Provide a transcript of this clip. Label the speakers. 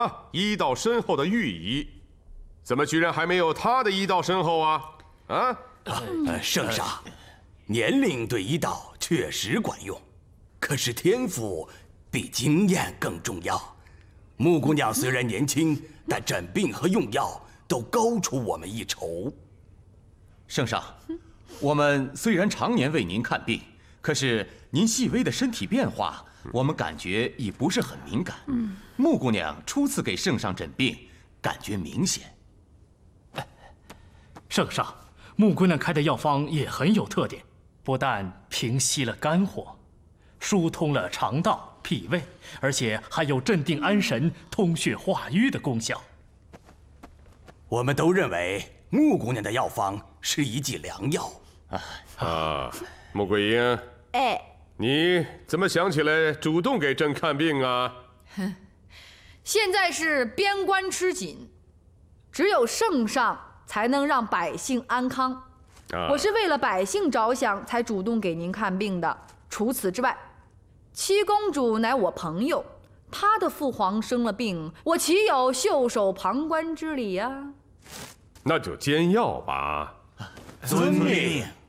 Speaker 1: 医道深厚的御医，怎么居然还没有他的医道深厚啊？啊？
Speaker 2: 圣上，年龄对医道确实管用，可是天赋比经验更重要。木姑娘虽然年轻，但诊病和用药都高出我们一筹。
Speaker 3: 圣上，我们虽然常年为您看病，可是您细微的身体变化，我们感觉已不是很敏感。木姑娘初次给圣上诊病，感觉明显。
Speaker 4: 圣上，木姑娘开的药方也很有特点，不但平息了肝火，疏通了肠道、脾胃，而且还有镇定安神、通血化瘀的功效。
Speaker 2: 我们都认为木姑娘的药方是一剂良药。
Speaker 1: 穆桂英，你怎么想起来主动给朕看病啊？
Speaker 5: 现在是边关吃紧，只有圣上才能让百姓安康。我是为了百姓着想才主动给您看病的。除此之外，七公主乃我朋友，她的父皇生了病，我岂有袖手旁观之理呀？
Speaker 1: 那就煎药吧。
Speaker 2: 遵命。